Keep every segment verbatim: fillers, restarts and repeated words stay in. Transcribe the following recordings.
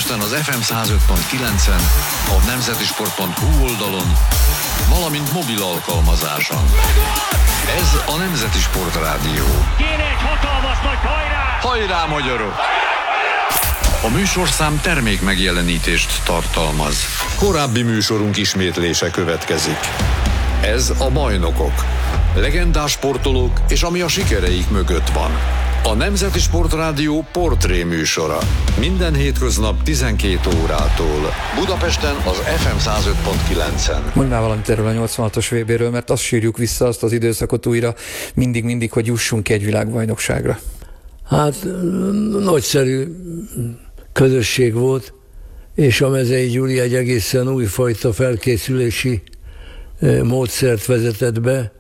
Budapesten az ef em száz öt pont kilencen, a nemzetisport pont hu oldalon, valamint mobil alkalmazáson. Ez a Nemzeti Sport Rádió. Kéne egy hatalmas nagy hajrá! Hajrá, magyarok! A műsorszám termék megjelenítést tartalmaz. Korábbi műsorunk ismétlése következik. Ez a Bajnokok. Legendás sportolók és ami a sikereik mögött van. A Nemzeti Sport Rádió portré műsora. Minden hétköznap tizenkét órától. Budapesten az ef em száz öt pont kilencen. Mondj már valamit erről a nyolcvanhatos vé béről, mert azt sírjuk vissza, azt az időszakot újra mindig-mindig, hogy jussunk egy világbajnokságra. Hát nagyszerű közösség volt, és a Mezei Gyuri egy egészen újfajta felkészülési módszert vezetett be.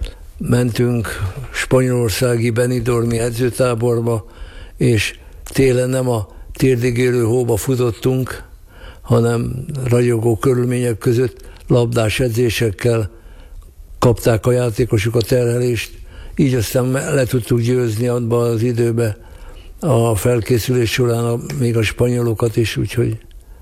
Mentünk spanyolországi Benidormi edzőtáborba, és télen nem a térdigérő hóba futottunk, hanem ragyogó körülmények között labdás edzésekkel kapták a játékosok a terhelést, így aztán le tudtuk győzni abban az időben a felkészülés során a, még a spanyolokat is, úgyhogy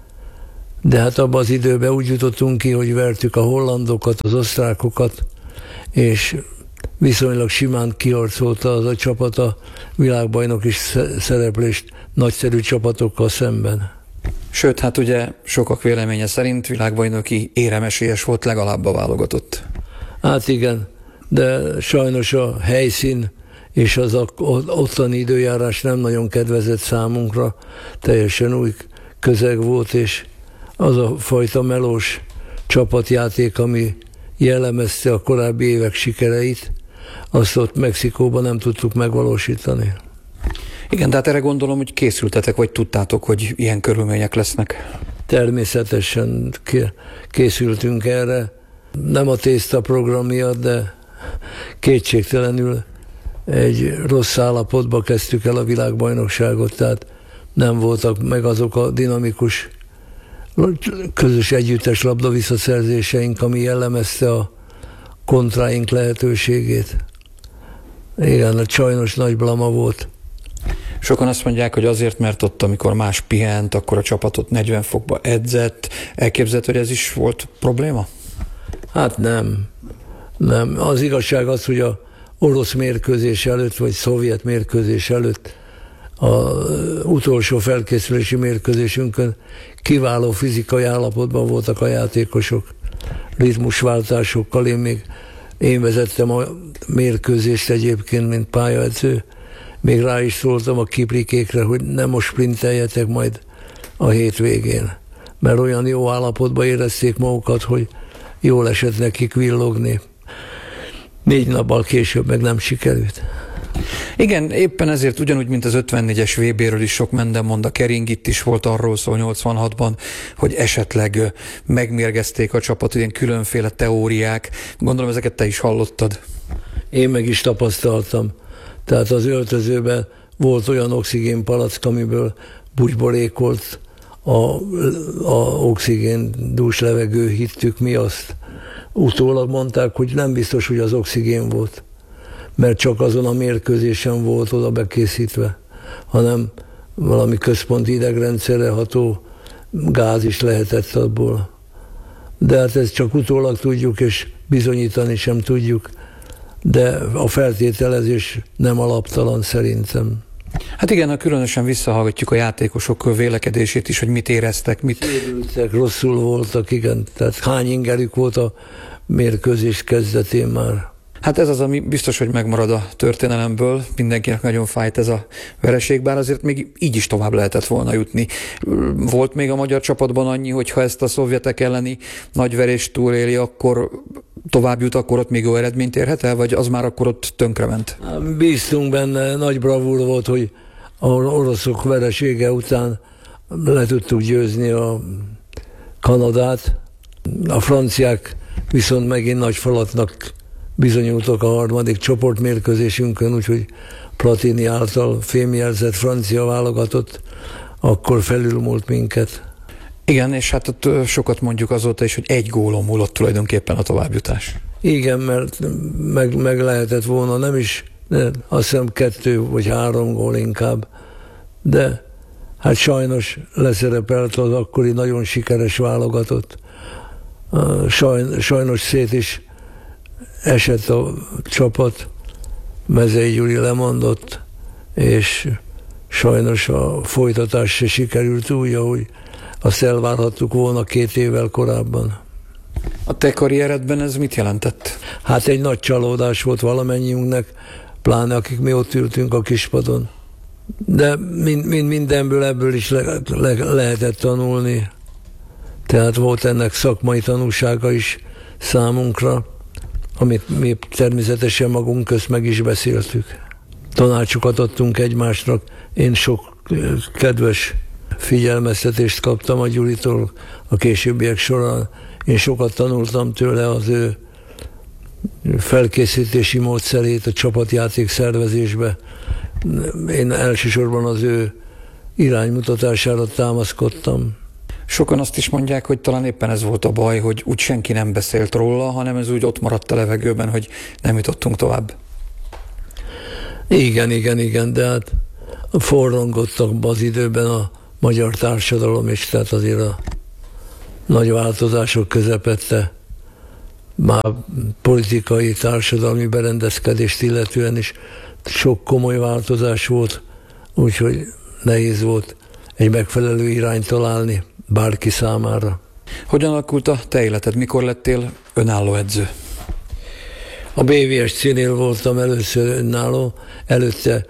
de hát abban az időben úgy jutottunk ki, hogy vertük a hollandokat, az osztrákokat, és viszonylag simán kiharcolta az a csapat a világbajnoki szereplést nagyszerű csapatokkal szemben. Sőt, hát ugye sokak véleménye szerint világbajnoki éremesélyes volt legalább a válogatott. Hát igen, de sajnos a helyszín és az a, ottani időjárás nem nagyon kedvezett számunkra, teljesen új közeg volt, és az a fajta melós csapatjáték, ami jellemezte a korábbi évek sikereit, azt ott Mexikóban nem tudtuk megvalósítani. Igen, de hát erre gondolom, hogy készültetek, vagy tudtátok, hogy ilyen körülmények lesznek. Természetesen készültünk erre. Nem a tészta program miatt, de kétségtelenül egy rossz állapotba kezdtük el a világbajnokságot, tehát nem voltak meg azok a dinamikus közös együttes labda visszaszerzéseink, ami jellemezte a kontráink lehetőségét. Igen, sajnos nagy blama volt. Sokan azt mondják, hogy azért, mert ott, amikor más pihent, akkor a csapatot negyven fokba edzett. Elképzelhető, hogy ez is volt probléma? Hát nem. Nem. Az igazság az, hogy a orosz mérkőzés előtt, vagy szovjet mérkőzés előtt az utolsó felkészülési mérkőzésünkön kiváló fizikai állapotban voltak a játékosok, ritmusváltásokkal. Én még én vezettem a mérkőzést egyébként, mint pályaedző. Még rá is szóltam a kiprikékre, hogy nem most sprinteljetek majd a hétvégén, mert olyan jó állapotban érezték magukat, hogy jól esett nekik villogni. Négy nappal később meg nem sikerült. Igen, éppen ezért ugyanúgy, mint az ötvennégyes vé béről is sok minden mond, a kering itt is volt arról szó nyolcvanhatban, hogy esetleg megmérgezték a csapatot, ilyen különféle teóriák. Gondolom, ezeket te is hallottad. Én meg is tapasztaltam. Tehát az öltözőben volt olyan oxigénpalack, amiből bugyborékolt a, a oxigén dús levegő, hittük mi azt. Utólag mondták, hogy nem biztos, hogy az oxigén volt, mert csak azon a mérkőzésen volt oda bekészítve, hanem valami központi idegrendszerre ható gáz is lehetett abból. De hát ezt csak utólag tudjuk, és bizonyítani sem tudjuk, de a feltételezés nem alaptalan szerintem. Hát igen, ha különösen visszahallgatjuk a játékosok vélekedését is, hogy mit éreztek, mit... Sérültek, rosszul voltak, igen, tehát hány ingerük volt a mérkőzés kezdetén már. Hát ez az, ami biztos, hogy megmarad a történelemből. Mindenkinek nagyon fájt ez a vereség, bár azért még így is tovább lehetett volna jutni. Volt még a magyar csapatban annyi, hogy ha ezt a szovjetek elleni nagyverést túléli, akkor tovább jut, akkor ott még jó eredményt érhet el, vagy az már akkor ott tönkrement? Bíztunk benne, nagy bravúr volt, hogy a oroszok veresége után le tudtuk győzni a Kanadát. A franciák viszont megint nagy falatnak bizonyultak a harmadik csoportmérkőzésünkön, úgyhogy Platini által fémjelzett francia válogatott akkor felülmúlt minket. Igen, és hát ott sokat mondjuk azóta is, hogy egy gólon múlott tulajdonképpen a továbbjutás. Igen, mert meg, meg lehetett volna, nem is, de azt hiszem kettő vagy három gól inkább, de hát sajnos leszerepelt az akkori nagyon sikeres válogatott. Sajnos szét is esett a csapat, Mezei Gyuri lemondott, és sajnos a folytatás se sikerült úgy, ahogy azt elvárhattuk volna két évvel korábban. A te karrieredben ez mit jelentett? Hát egy nagy csalódás volt valamennyiünknek, pláne akik mi ott ültünk a kispadon. De mind, mind, mindenből ebből is le, le, lehetett tanulni. Tehát volt ennek szakmai tanulsága is számunkra, amit mi természetesen magunk közt meg is beszéltük. Tanácsokat adtunk egymásnak. Én sok kedves figyelmeztetést kaptam a Gyuritól a későbbiek során. Én sokat tanultam tőle az ő felkészítési módszerét a csapatjáték szervezésbe. Én elsősorban az ő iránymutatására támaszkodtam. Sokan azt is mondják, hogy talán éppen ez volt a baj, hogy úgy senki nem beszélt róla, hanem ez úgy ott maradt a levegőben, hogy nem jutottunk tovább. Igen, igen, igen, de hát forrongottak az időben a magyar társadalom, és tehát azért a nagy változások közepette már politikai, társadalmi berendezkedést illetően is sok komoly változás volt, úgyhogy nehéz volt egy megfelelő irányt találni bárki számára. Hogyan alakult a te életed? Mikor lettél önálló edző? A bé vé es cé-nél voltam először önálló, előtte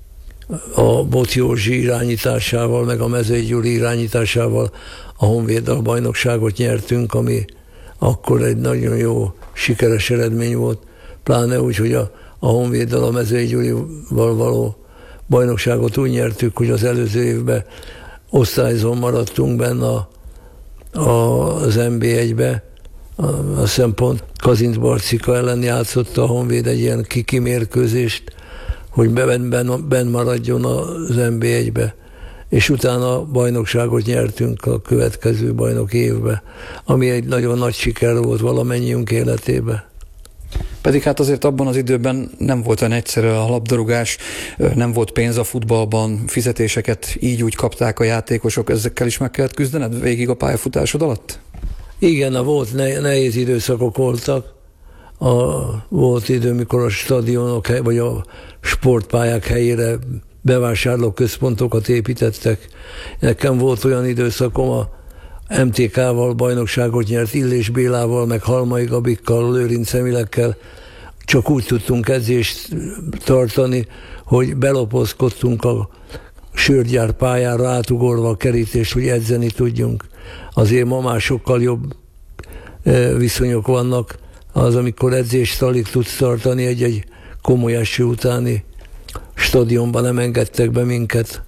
a Bot Józsi irányításával, meg a Mezei Gyuri irányításával a Honvéddal bajnokságot nyertünk, ami akkor egy nagyon jó, sikeres eredmény volt, pláne úgy, hogy a, a Honvéddal, a Mezei Gyurival való bajnokságot úgy nyertük, hogy az előző évben osztályzón maradtunk benne a, a, az en bé egybe, azt hiszem pont Kazint Barcika ellen játszott a Honvéd egy ilyen kiki mérkőzést, hogy benn ben, ben maradjon az en bé egybe, és utána bajnokságot nyertünk a következő bajnok évbe, ami egy nagyon nagy siker volt valamennyiünk életébe. Pedig hát azért abban az időben nem volt olyan egyszerű a labdarúgás, nem volt pénz a futballban, fizetéseket így úgy kapták a játékosok, ezekkel is meg kellett küzdened végig a pályafutásod alatt? Igen, a volt nehéz időszakok voltak. A, volt idő, mikor a stadionok vagy a sportpályák helyére bevásárlóközpontokat építettek. Nekem volt olyan időszakom, a em té ká-val bajnokságot nyert Illés Bélával, meg Halmai Gabikkal, Lőrinc Emilekkel. Csak úgy tudtunk edzést tartani, hogy belopozkodtunk a sörgyár pályára átugorva a kerítést, hogy edzeni tudjunk. Azért ma már sokkal jobb viszonyok vannak, az, amikor edzést alig tudsz tartani, egy-egy komoly eső utáni stadionban nem engedtek be minket.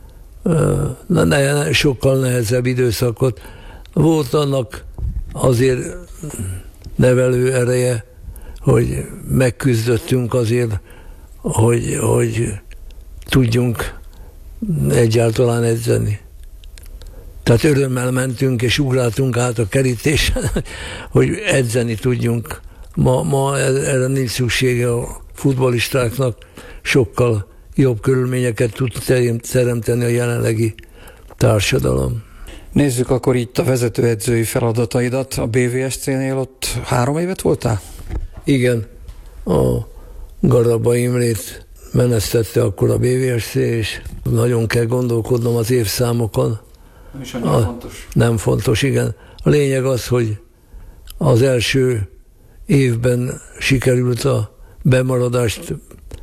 Na, ne, sokkal nehezebb időszakot. Volt annak azért nevelő ereje, hogy megküzdöttünk azért, hogy, hogy tudjunk egyáltalán edzeni. Tehát örömmel mentünk és ugráltunk át a kerítésen, hogy edzeni tudjunk. Ma, ma erre nincs szüksége a futballistáknak, sokkal jobb körülményeket tud teremteni a jelenlegi társadalom. Nézzük akkor így a vezetőedzői feladataidat. A bé vé es cé-nél ott három évet voltál? Igen, a Garabba Imrét menesztette akkor a bé vé es cé, és nagyon kell gondolkodnom az évszámokon. Nem is annyira fontos. Nem fontos, igen. A lényeg az, hogy az első évben sikerült a bemaradást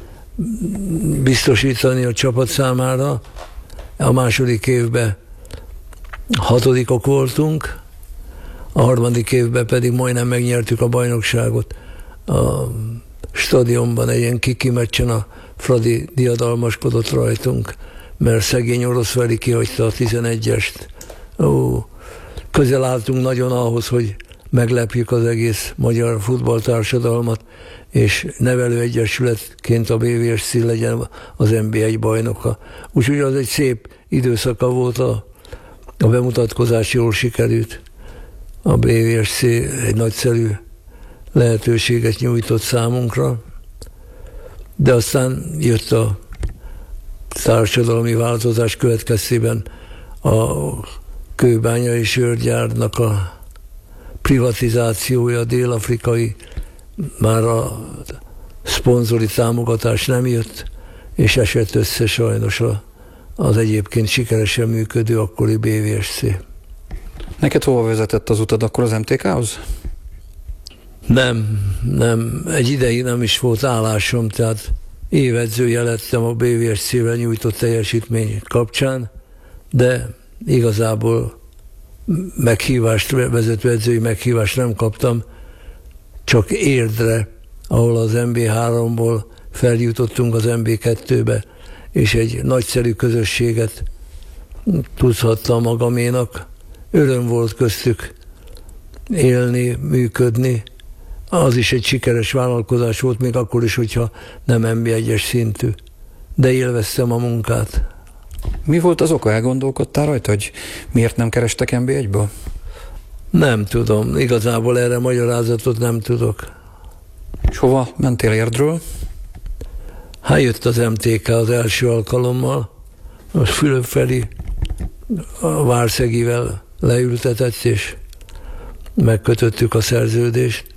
biztosítani a csapat számára. A második évben hatodikok voltunk, a harmadik évben pedig majdnem megnyertük a bajnokságot. A stadionban egy ilyen kiki meccsen a Fradi diadalmaskodott rajtunk, mert szegény Oroszveri kihagyta a tizenegyest. Ó, közel álltunk nagyon ahhoz, hogy meglepjük az egész magyar futballtársadalmat, és nevelőegyesületként a bé vé es cé legyen az en bé egy bajnoka. Úgyhogy az egy szép időszaka volt, a, a bemutatkozás jól sikerült. A bé vé es cé egy nagyszerű lehetőséget nyújtott számunkra, de aztán jött a társadalmi változás következtében a kőbányai sörgyárnak a privatizációja, dél-afrikai, már a szponzori támogatás nem jött, és esett össze sajnos a, az egyébként sikeresen működő akkori bé vé es cé. Neked hova vezetett az utad akkor az em té ká-hoz? Nem, nem, egy ideig nem is volt állásom, tehát évedzője lettem a bé vé es cé-vel nyújtott teljesítmény kapcsán, de igazából meghívást, vezetőedzői meghívást nem kaptam, csak Érdre, ahol az em bé háromból feljutottunk az em bé kettőbe, és egy nagyszerű közösséget tudhattam magaménak. Öröm volt köztük élni, működni. Az is egy sikeres vállalkozás volt, még akkor is, hogyha nem em bé egyes szintű. De élveztem a munkát. Mi volt az oka? Elgondolkodtál rajta, hogy miért nem kerestek em bé egyből? Nem tudom. Igazából erre magyarázatot nem tudok. És hova mentél Érdről? Hát jött az em té ká az első alkalommal, a Fülöp-Feri a Várszegivel leültetett, és megkötöttük a szerződést.